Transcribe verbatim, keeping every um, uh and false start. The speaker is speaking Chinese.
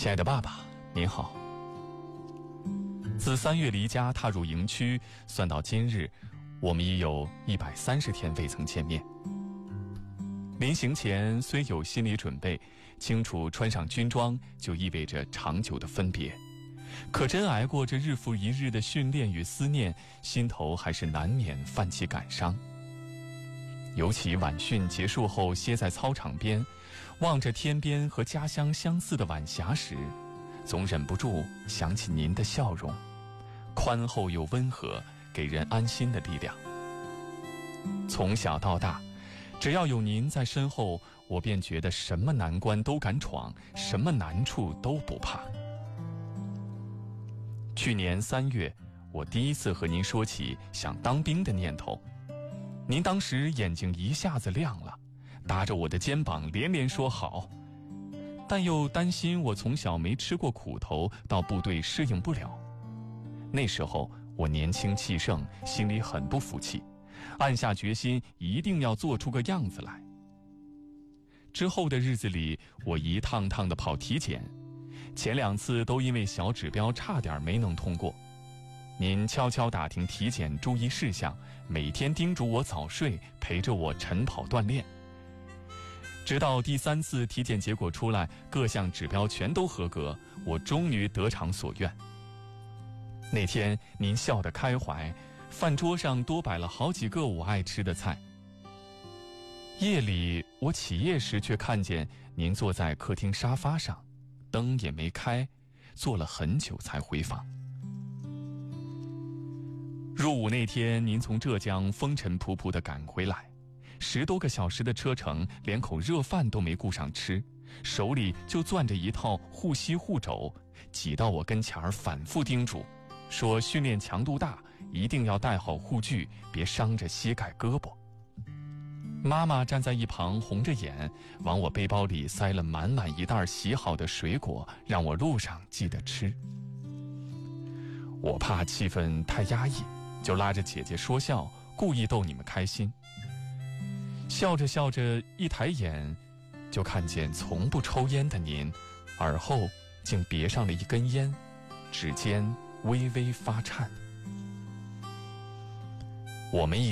亲爱的爸爸，您好。自三月离家踏入营区，算到今日，我们已有一百三十天未曾见面。临行前虽有心理准备，清楚穿上军装就意味着长久的分别，可真挨过这日复一日的训练与思念，心头还是难免泛起感伤。尤其晚训结束后，歇在操场边，望着天边和家乡相似的晚霞时，总忍不住想起您的笑容，宽厚又温和，给人安心的力量。从小到大，只要有您在身后，我便觉得什么难关都敢闯，什么难处都不怕。去年三月，我第一次和您说起想当兵的念头，您当时眼睛一下子亮了，搭着我的肩膀连连说好，但又担心我从小没吃过苦头，到部队适应不了。那时候我年轻气盛，心里很不服气，暗下决心一定要做出个样子来。之后的日子里，我一趟趟的跑体检，前两次都因为小指标差点没能通过。您悄悄打听体检注意事项，每天叮嘱我早睡，陪着我晨跑锻炼。直到第三次体检结果出来，各项指标全都合格，我终于得偿所愿。那天您笑得开怀，饭桌上多摆了好几个我爱吃的菜。夜里我起夜时，却看见您坐在客厅沙发上，灯也没开，坐了很久才回房。入伍那天，您从浙江风尘仆仆地赶回来，十多个小时的车程，连口热饭都没顾上吃，手里就攥着一套护膝护肘，挤到我跟前儿反复叮嘱，说训练强度大，一定要带好护具，别伤着膝盖胳膊。妈妈站在一旁红着眼，往我背包里塞了满满一袋洗好的水果，让我路上记得吃。我怕气氛太压抑，就拉着姐姐说笑，故意逗你们开心。笑着笑着，一抬眼就看见从不抽烟的您，耳后竟别上了一根烟，指尖微微发颤。我们一